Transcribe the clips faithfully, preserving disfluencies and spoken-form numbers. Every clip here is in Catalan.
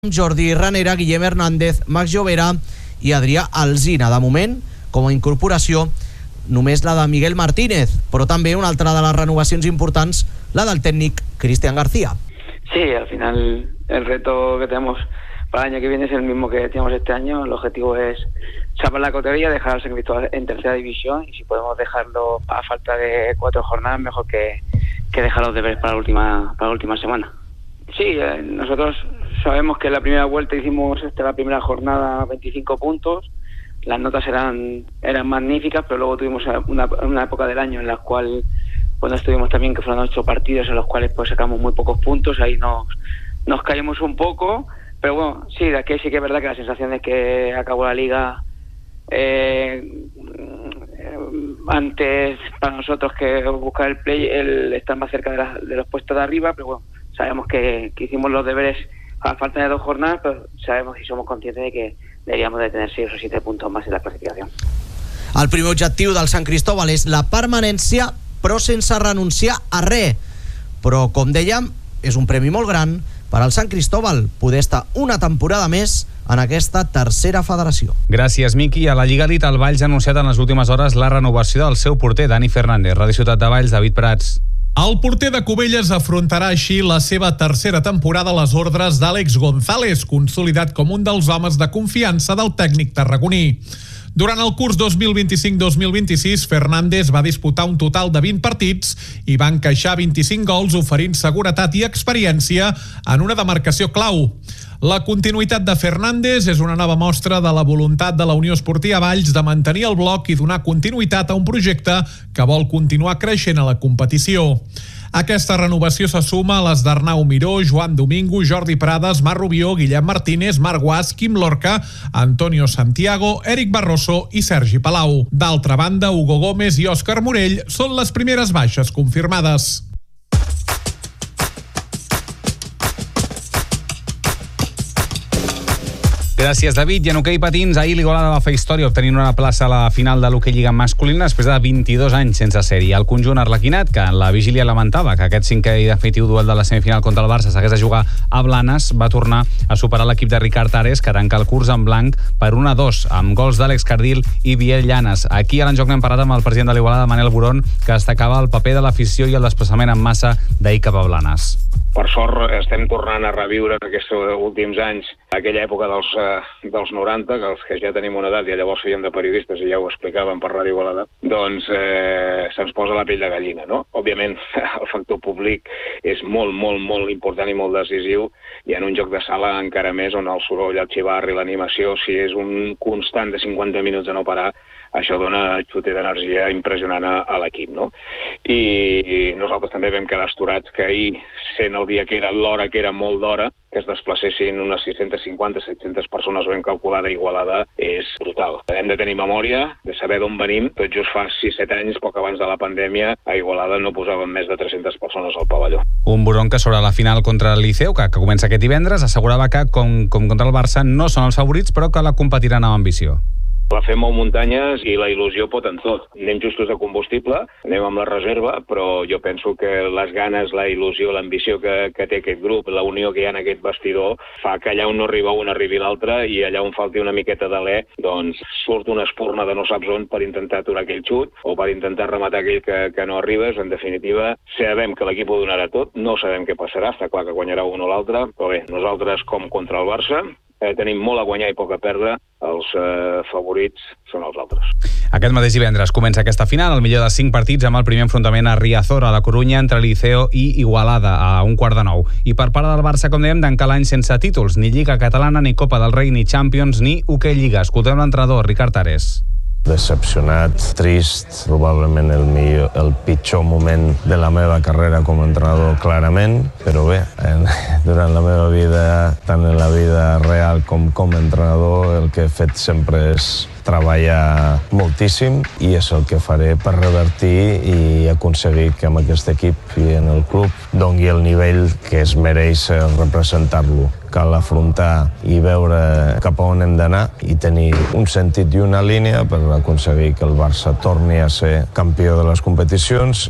Jordi Ranera, Guillem Hernández, Max Llobera i Adrià Alsina. De moment, com a incorporació, només la de Miguel Martínez, però també una altra de les renovacions importants, la del técnic Cristian García. Sí, al final el reto que tenemos para el año que viene es el mismo que teníamos este año. El objetivo es salvar la categoría, dejar al San Cristóbal en tercera división, y si podemos dejarlo a falta de cuatro jornadas, mejor que, que dejar los deberes para la última, para la última semana. Sí, eh, nosotros sabemos que en la primera vuelta hicimos esta la primera jornada veinticinco puntos, las notas eran eran magníficas, pero luego tuvimos una, una época del año en la cual pues no estuvimos tan bien, que fueron ocho partidos en los cuales pues sacamos muy pocos puntos, ahí nos, nos caímos un poco, pero bueno, sí, de aquí sí que es verdad que la sensación es que acabó la liga eh, antes para nosotros que buscar el play, el estar más cerca de, la, de los puestos de arriba, pero bueno, sabemos que, que hicimos los deberes a falta de dos jornadas, pero sabemos y somos conscientes de que deberíamos de tener seis o siete puntos más en la clasificación. El primer objectiu del Sant Cristóbal és la permanència, però sense renunciar a res. Però, com dèiem, és un premi molt gran per al Sant Cristóbal poder estar una temporada més en aquesta tercera federació. Gràcies, Miqui. A la Lliga Elite, el Valls ha anunciat en les últimes hores la renovació del seu porter, Dani Fernández. Ràdio Ciutat de Valls, David Prats. El porter de Cubelles afrontarà així la seva tercera temporada a les ordres d'Àlex González, consolidat com un dels homes de confiança del tècnic tarragoní. Durant el curs dos mil vint-i-cinc dos mil vint-i-sis, Fernández va disputar un total de vint partits i va encaixar vint-i-cinc gols, oferint seguretat i experiència en una demarcació clau. La continuïtat de Fernández és una nova mostra de la voluntat de la Unió Esportiva Valls de mantenir el bloc i donar continuïtat a un projecte que vol continuar creixent a la competició. Aquesta renovació se suma a les d'Arnau Miró, Joan Domingo, Jordi Prades, Marc Rubió, Guillem Martínez, Marc Guas, Quim Lorca, Antonio Santiago, Eric Barroso i Sergi Palau. D'altra banda, Hugo Gómez i Òscar Morell són les primeres baixes confirmades. Gràcies, David. I en hoquei patins, ahir l'Igualada va fer història obtenint una plaça a la final de l'hoquei Lliga masculina després de vint-i-dos anys sense sèrie. El conjunt arlequinat, que en la vigília lamentava que aquest cinquè i definitiu duel de la semifinal contra el Barça s'hagués de jugar a Blanes, va tornar a superar l'equip de Ricard Ares, que tanca el curs en blanc per un a dos, amb gols d'Àlex Cardil i Biel Llanes. Aquí a l'enjoc n'hem parlat amb el president de l'Igualada, Manel Burón, que destacava el paper de l'afició i el desplaçament en massa d'ahir cap a Blanes. Per sort estem tornant a reviure en aquests últims anys aquella època dels, eh, dels noranta, que els que ja tenim una edat i llavors fèiem de periodistes i ja ho explicàvem per Ràdio Igualada, doncs eh, se'ns posa la pell de gallina, no? Òbviament el factor públic és molt, molt, molt important i molt decisiu, i en un joc de sala encara més, on el soroll, el xivarri, l'animació, si és un constant de cinquanta minuts de no parar, això dona xuter d'energia impressionant a, a l'equip, no? I, I nosaltres també vam quedar astorats que ahir, sent el dia que era l'hora que era molt d'hora, que es desplacessin unes sis-centes cinquanta a set-centes persones ben calculada a Igualada, és brutal. Hem de tenir memòria, de saber d'on venim. Tot just fa sis set anys, poc abans de la pandèmia, a Igualada no posaven més de tres-centes persones al pavelló. Un Burón que sobre la final contra el Liceu, que, que comença aquest divendres, assegurava que, com, com contra el Barça, no són els favorits, però que la competiran amb ambició. La fem molt muntanyes i la il·lusió pot en tot. Anem justos de combustible, anem amb la reserva, però jo penso que les ganes, la il·lusió, l'ambició que, que té aquest grup, la unió que hi ha en aquest vestidor, fa que allà on no arriba un arribi l'altre, i allà on falti una miqueta d'alè, doncs surt una espurna de no saps on per intentar aturar aquell xut o per intentar rematar aquell que, que no arribes. En definitiva, sabem que l'equip ho donarà tot, no sabem què passarà, està clar que guanyarà un o l'altre, però bé, nosaltres com contra el Barça, Eh, tenim molt a guanyar i poc a perdre, els eh, favorits són els altres. Aquest mateix divendres comença aquesta final, el millor de cinc partits, amb el primer enfrontament a Riazor, a la Corunya, entre Liceo i Igualada, a un quart de nou. I per part del Barça, com dèiem, d'encar l'any sense títols, ni Lliga Catalana, ni Copa del Rei, ni Champions, ni Hoquei Lliga. Escoltem l'entrenador, Ricard Ares. Decepcionat, trist, probablement el, millor, el pitjor moment de la meva carrera com a entrenador, clarament, però bé, en, durant la meva vida, tant en la vida real com com a entrenador, el que he fet sempre és treballar moltíssim, i és el que faré per revertir i aconseguir que amb aquest equip i en el club doni el nivell que es mereix representar-lo. Cal afrontar i veure cap a on hem d'anar i tenir un sentit i una línia per aconseguir que el Barça torni a ser campió de les competicions.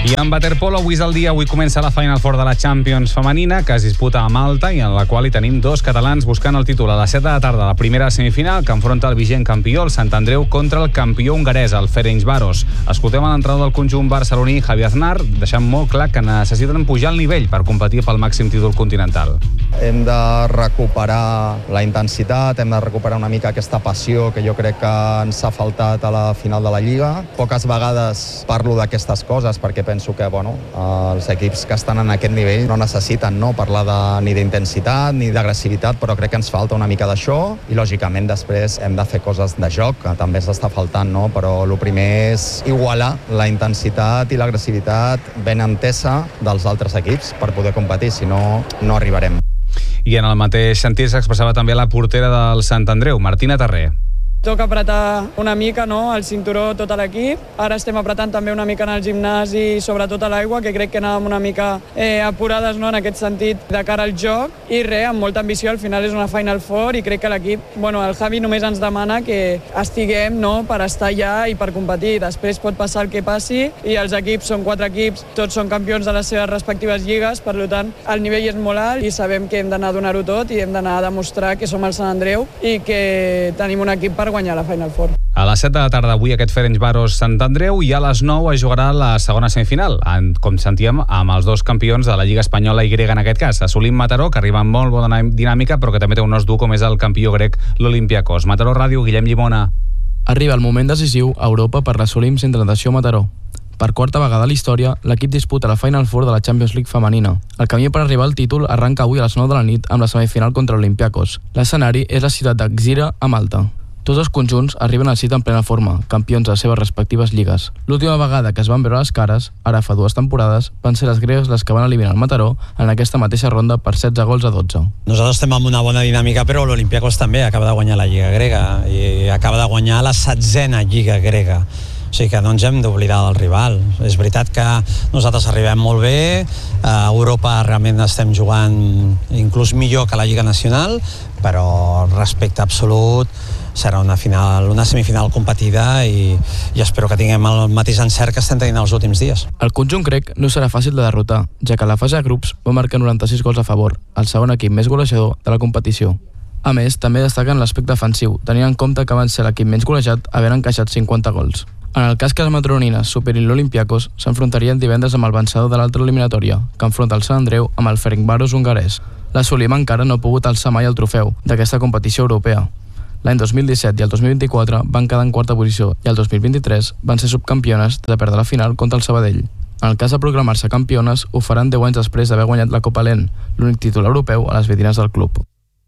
I en waterpolo, avui és el dia, avui comença la Final Four de la Champions femenina, que es disputa a Malta i en la qual hi tenim dos catalans buscant el títol. A les set de la tarda, la primera semifinal, que enfronta el vigent campió, el Sant Andreu, contra el campió hongarès, el Ferencváros. Escoltem a l'entrenador del conjunt barceloní, Javi Aznar, deixant molt clar que necessiten pujar el nivell per competir pel màxim títol continental. Hem de recuperar la intensitat, hem de recuperar una mica aquesta passió que jo crec que ens ha faltat a la final de la Lliga. Poques vegades parlo d'aquestes coses perquè penso que bueno, els equips que estan en aquest nivell no necessiten no, parlar de, ni d'intensitat ni d'agressivitat, però crec que ens falta una mica d'això i lògicament després hem de fer coses de joc, que també ens està faltant, no? Però el primer és igualar la intensitat i l'agressivitat ben entesa dels altres equips per poder competir, si no, no arribarem. I en el mateix sentit s'expressava també la portera del Sant Andreu, Martina Tarré. Toca apretar una mica no, el cinturó tot l'equip. Ara estem apretant també una mica en el gimnàs i sobretot a l'aigua, que crec que anàvem una mica eh, apurades no, en aquest sentit de cara al joc. I res, amb molta ambició, al final és una Final Four i crec que l'equip, bueno, el Javi només ens demana que estiguem no, per estar allà i per competir. Després pot passar el que passi i els equips són quatre equips, tots són campions de les seves respectives lligues, per tant el nivell és molt alt i sabem que hem d'anar a donar-ho tot i hem d'anar a demostrar que som el Sant Andreu i que tenim un equip per guanyar la Final Four. A les set de la tarda avui aquest Ferencváros Sant Andreu i a les nou es jugarà la segona semifinal, en, com sentíem, amb els dos campions de la Lliga Espanyola i grega en aquest cas. Assolim Mataró, que arriba amb molt bona dinàmica, però que també té un os dur com és el campió grec, l'Olympiakos. Mataró Ràdio, Guillem Llimona. Arriba el moment decisiu a Europa per l'Assolim Centre de Natació Mataró. Per quarta vegada a la història, l'equip disputa la Final Four de la Champions League femenina. El camí per arribar al títol arranca avui a les nou de la nit amb la semifinal contra l'Olympiakos. L'escenari és la ciutat de Gzira, a Malta. Tots els conjunts arriben al cit en plena forma, campions de les seves respectives lligues. L'última vegada que es van veure les cares, ara fa dues temporades, van ser les gregues les que van eliminar el Mataró en aquesta mateixa ronda per setze gols a dotze. Nosaltres estem amb una bona dinàmica, però l'Olympiakos també acaba de guanyar la Lliga grega i acaba de guanyar la setzena Lliga grega. O sigui que no ens hem d'oblidar del rival. És veritat que nosaltres arribem molt bé, a Europa realment estem jugant inclús millor que la Lliga Nacional, però respecte absolut serà una final, una semifinal competida i, i espero que tinguem el mateix encert que estem tenint els últims dies. El conjunt grec no serà fàcil de derrotar, ja que a la fase de grups va marcar noranta-sis gols a favor, el segon equip més golejador de la competició. A més, també destaquen l'aspecte defensiu, tenint en compte que van ser l'equip menys golejat havent encaixat cinquanta gols. En el cas que les mataronines superin l'Olympiakos, s'enfrontarien divendres amb el vencedor de l'altra eliminatòria, que enfronta el Sant Andreu amb el Ferencváros hongarès. L'Assolim encara no ha pogut alçar mai el trofeu d'aquesta competició europea. L'any dos mil disset i el dos mil vint-i-quatre van quedar en quarta posició i el dos mil vint-i-tres van ser subcampiones de perdre la final contra el Sabadell. En el cas de proclamar-se campiones, ho faran deu anys després d'haver guanyat la Copa Lent, l'únic títol europeu a les veïnes del club.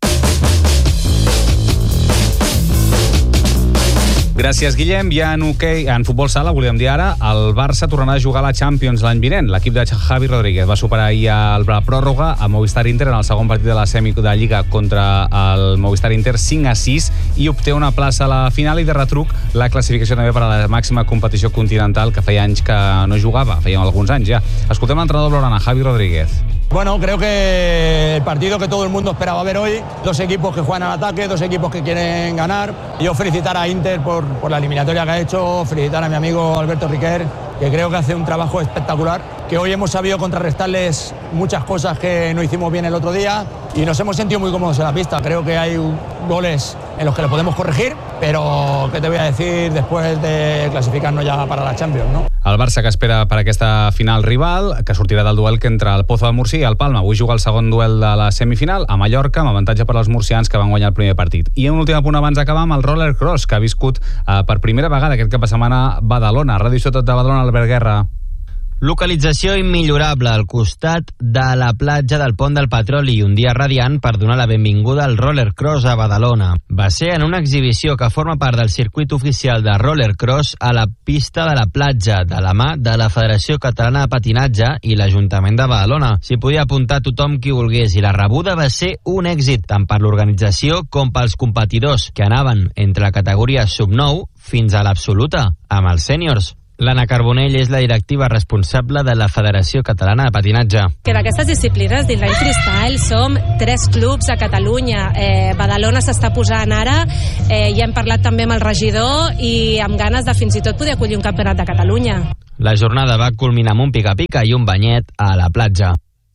Gràcies, Guillem. I en hoquei, en futbol sala, volíem dir ara, el Barça tornarà a jugar a la Champions l'any vinent. L'equip de Javi Rodríguez va superar ahir la pròrroga a Movistar Inter en el segon partit de la semi de Lliga contra el Movistar Inter cinc a sis i obté una plaça a la final i de retruc la classificació també per a la màxima competició continental que feia anys que no jugava, feia alguns anys ja. Escoltem l'entrenador blaugrana, Javi Rodríguez. Bueno, creo que el partido que todo el mundo esperaba ver hoy, dos equipos que juegan al ataque, dos equipos que quieren ganar. Yo felicitar a Inter por, por la eliminatoria que ha hecho, felicitar a mi amigo Alberto Riquer, que creo que hace un trabajo espectacular, que hoy hemos sabido contrarrestarles muchas cosas que no hicimos bien el otro día y nos hemos sentido muy cómodos en la pista. Creo que hay goles en los que lo podemos corregir, pero ¿qué te voy a decir después de clasificarnos ya para la Champions, no? El Barça que espera per aquesta final rival, que sortirà del duel que entre el Pozo de Murcia i el Palma. Avui juga el segon duel de la semifinal a Mallorca, amb avantatge per als murcians que van guanyar el primer partit. I un últim punt abans d'acabar amb el roller cross, que ha viscut eh, per primera vegada aquest cap de setmana a Badalona. Ràdio Ciutat de Badalona, Albert Guerra. Localització immillorable al costat de la platja del Pont del Petroli i un dia radiant per donar la benvinguda al roller cross a Badalona. Va ser en una exhibició que forma part del circuit oficial de roller cross a la pista de la platja, de la mà de la Federació Catalana de Patinatge i l'Ajuntament de Badalona. S'hi podia apuntar tothom qui volgués i la rebuda va ser un èxit, tant per l'organització com pels competidors, que anaven entre la categoria sub nou fins a l'absoluta, amb els sèniors. L'Anna Carbonell és la directiva responsable de la Federació Catalana de Patinatge. Que d'aquestes disciplines, d'inline freestyle, som tres clubs a Catalunya. Eh, Badalona s'està posant ara, eh, i hem parlat també amb el regidor i amb ganes de fins i tot poder acollir un campionat de Catalunya. La jornada va culminar amb un pica-pica i un banyet a la platja.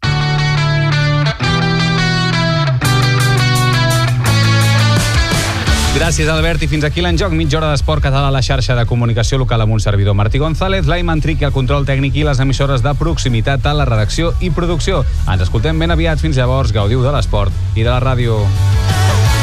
Gràcies, Albert, i fins aquí l'enjoc. Mitja hora d'esport català a la xarxa de comunicació local amb un servidor, Martí González, l'Aiman Triqui, el control tècnic i les emissores de proximitat a la redacció i producció. Ens escoltem ben aviat. Fins llavors, gaudiu de l'esport i de la ràdio.